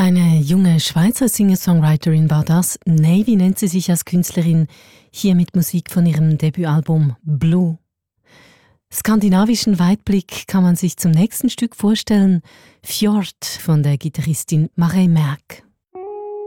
Eine junge Schweizer Singer-Songwriterin war das. Navy nennt sie sich als Künstlerin, hier mit Musik von ihrem Debütalbum Blue. Skandinavischen Weitblick kann man sich zum nächsten Stück vorstellen, Fjord von der Gitarristin Maré Merck.